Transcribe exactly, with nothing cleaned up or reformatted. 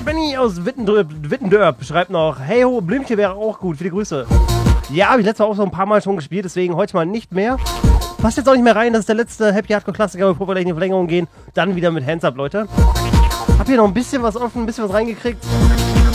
Benny aus Wittendröp, Wittendörp schreibt noch, hey ho, Blümchen wäre auch gut, viele Grüße. Ja, habe ich letztes Mal auch so ein paar Mal schon gespielt, deswegen heute mal nicht mehr. Passt jetzt auch nicht mehr rein, das ist der letzte Happy Hardcore Klassiker, bevor wir gleich in die Verlängerung gehen. Dann wieder mit Hands Up, Leute. Hab hier noch ein bisschen was offen, ein bisschen was reingekriegt.